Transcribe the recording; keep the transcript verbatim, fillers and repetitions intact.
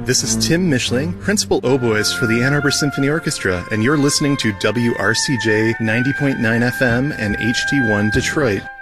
This is Tim Mischling, principal oboist for the Ann Arbor Symphony Orchestra, and you're listening to W R C J ninety point nine F M and H T one Detroit.